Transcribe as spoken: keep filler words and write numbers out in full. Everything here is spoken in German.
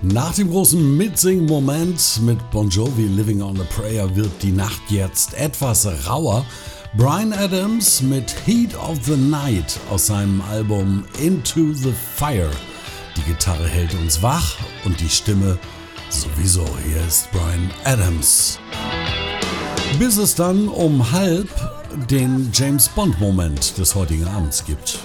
Nach dem großen Mitsing-Moment mit Bon Jovi Living on a Prayer wird die Nacht jetzt etwas rauer. Bryan Adams mit Heat of the Night aus seinem Album Into the Fire. Die Gitarre hält uns wach und die Stimme sowieso. Hier ist Bryan Adams. Bis es dann um halb den James-Bond-Moment des heutigen Abends gibt.